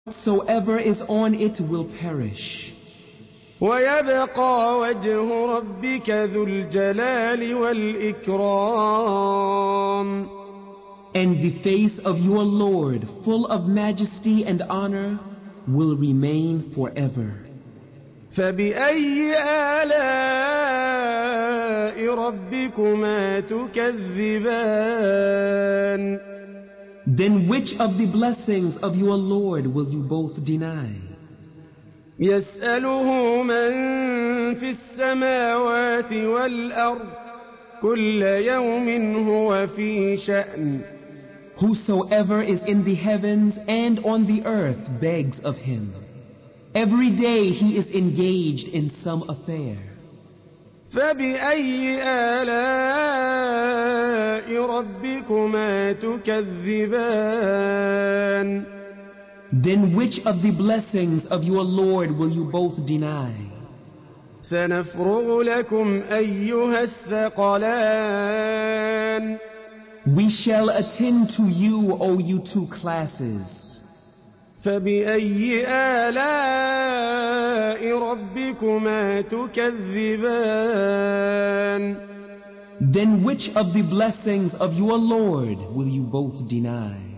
whatsoever is on it will perish. ويبقى وجه ربك ذو الجلال والإكرام. And the face of your Lord, full of majesty and honor, will remain forever. فبأي آلاء ربكما تكذبان. Then which of the blessings of your Lord will you both deny? يسأله من في السماوات والأرض كل يوم هو في شأن. Whosoever is in the heavens and on the earth begs of him. Every day he is engaged in some affair. فبأي آلاء ربكما تكذبان. Then which of the blessings of your Lord will you both deny? سنفرغ لكم أيها الثقلان. We shall attend to you, O you two classes. فبأي آلاء ربكما تكذبان. Then which of the blessings of your Lord will you both deny?